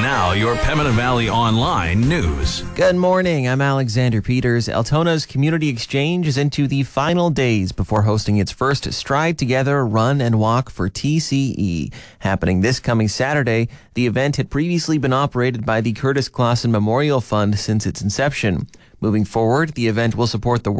Now, your Pembina Valley Online news. Good morning. I'm Alexander Peters. Altona's Community Exchange is into the final days before hosting its first Stride Together Run and Walk for TCE. Happening this coming Saturday, the event had previously been operated by the Curtis Clausen Memorial Fund since its inception. Moving forward, the event will support the